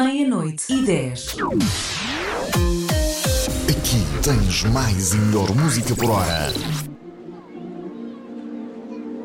meia-noite e 10. Aqui tens mais e melhor música por hora.